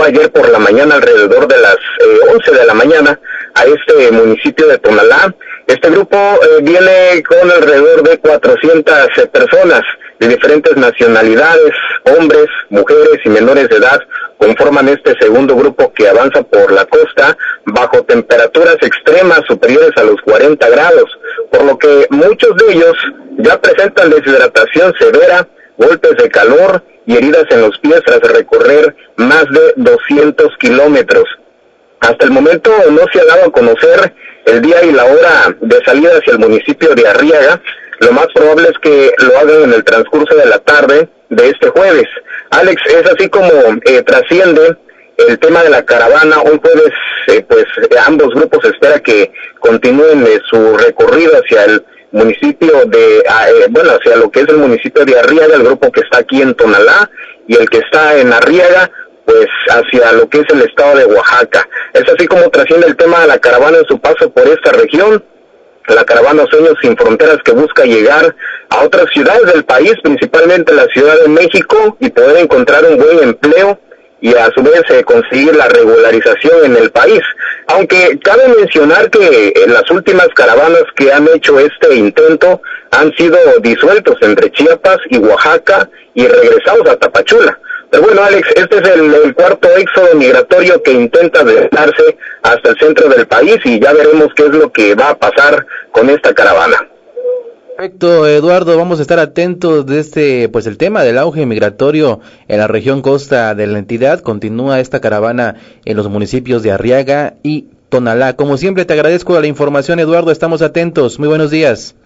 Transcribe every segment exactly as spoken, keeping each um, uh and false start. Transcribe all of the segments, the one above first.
ayer por la mañana alrededor de las eh, once de la mañana a este municipio de Tonalá. Este grupo eh, viene con alrededor de cuatrocientas eh, personas de diferentes nacionalidades, hombres, mujeres y menores de edad, conforman este segundo grupo que avanza por la costa bajo temperaturas extremas superiores a los cuarenta grados, por lo que muchos de ellos ya presentan deshidratación severa, golpes de calor y heridas en los pies tras recorrer más de doscientos kilómetros. Hasta el momento no se ha dado a conocer el día y la hora de salida hacia el municipio de Arriaga. Lo más probable es que lo hagan en el transcurso de la tarde de este jueves. Alex, es así como eh, trasciende el tema de la caravana. Hoy jueves, eh, pues eh, ambos grupos espera que continúen eh, su recorrido hacia el municipio de, eh, bueno, hacia lo que es el municipio de Arriaga, el grupo que está aquí en Tonalá, y el que está en Arriaga, pues hacia lo que es el estado de Oaxaca. Es así como trasciende el tema de la caravana en su paso por esta región. La caravana Sueños Sin Fronteras, que busca llegar a otras ciudades del país, principalmente la Ciudad de México, y poder encontrar un buen empleo y a su vez eh, conseguir la regularización en el país. Aunque cabe mencionar que en las últimas caravanas que han hecho este intento han sido disueltos entre Chiapas y Oaxaca y regresados a Tapachula. Pero bueno, Alex, este es el, el cuarto éxodo migratorio que intenta desplazarse hasta el centro del país y ya veremos qué es lo que va a pasar con esta caravana. Perfecto, Eduardo, vamos a estar atentos de este, pues el tema del auge migratorio en la región costa de la entidad. Continúa esta caravana en los municipios de Arriaga y Tonalá. Como siempre, te agradezco la información, Eduardo, estamos atentos. Muy buenos días.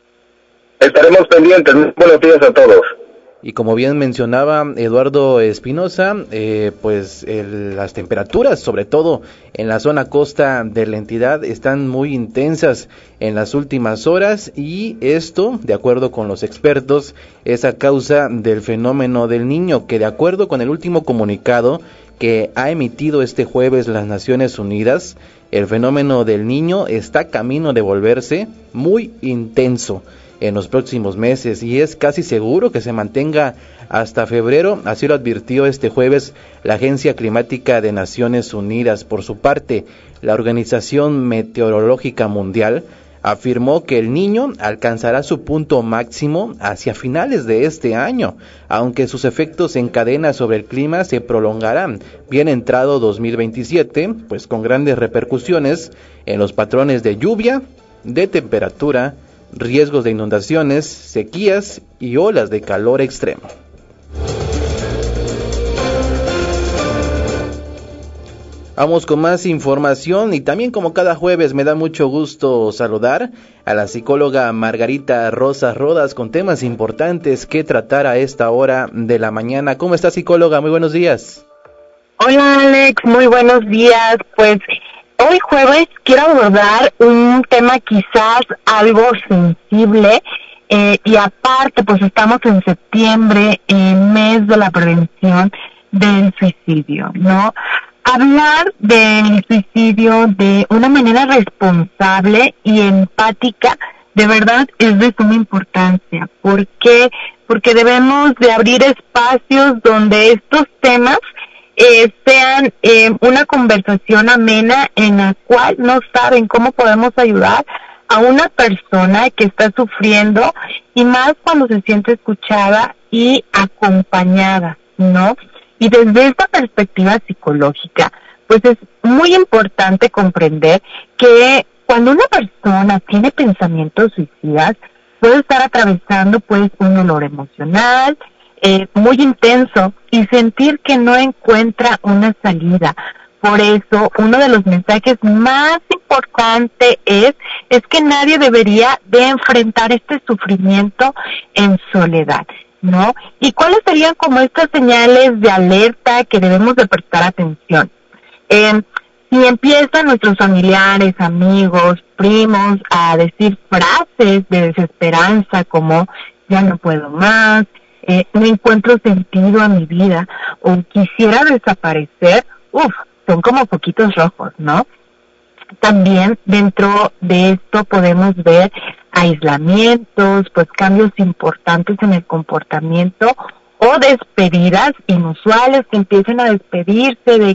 Estaremos pendientes. Muy buenos días a todos. Y como bien mencionaba Eduardo Espinosa, eh, pues el, las temperaturas, sobre todo en la zona costa de la entidad, están muy intensas en las últimas horas, y esto, de acuerdo con los expertos, es a causa del fenómeno del Niño, que de acuerdo con el último comunicado que ha emitido este jueves las Naciones Unidas, el fenómeno del Niño está camino de volverse muy intenso en los próximos meses, y es casi seguro que se mantenga hasta febrero. Así lo advirtió este jueves la Agencia Climática de Naciones Unidas. Por su parte, la Organización Meteorológica Mundial afirmó que el Niño alcanzará su punto máximo hacia finales de este año, aunque sus efectos en cadena sobre el clima se prolongarán bien entrado dos mil veintisiete, pues con grandes repercusiones en los patrones de lluvia, de temperatura, riesgos de inundaciones, sequías y olas de calor extremo. Vamos con más información, y también como cada jueves me da mucho gusto saludar a la psicóloga Margarita Rosas Rodas con temas importantes que tratar a esta hora de la mañana. ¿Cómo está, psicóloga? Muy buenos días. Hola, Alex, muy buenos días. Pues hoy jueves quiero abordar un tema quizás algo sensible, eh, y aparte pues estamos en septiembre, en mes de la prevención del suicidio, ¿no? Hablar del suicidio de una manera responsable y empática de verdad es de suma importancia. ¿Por qué? Porque debemos de abrir espacios donde estos temas Eh, sean eh, una conversación amena en la cual no saben cómo podemos ayudar a una persona que está sufriendo, y más cuando se siente escuchada y acompañada, ¿no? Y desde esta perspectiva psicológica, pues es muy importante comprender que cuando una persona tiene pensamientos suicidas, puede estar atravesando pues un dolor emocional, Eh, muy intenso, y sentir que no encuentra una salida. Por eso, uno de los mensajes más importantes es, es que nadie debería de enfrentar este sufrimiento en soledad, ¿no? ¿Y cuáles serían como estas señales de alerta que debemos de prestar atención? Eh, si empiezan nuestros familiares, amigos, primos a decir frases de desesperanza como, ya no puedo más, Eh, no encuentro sentido a mi vida, o quisiera desaparecer, uff, son como poquitos rojos, ¿no? También dentro de esto podemos ver aislamientos, pues cambios importantes en el comportamiento, o despedidas inusuales, que empiecen a despedirse de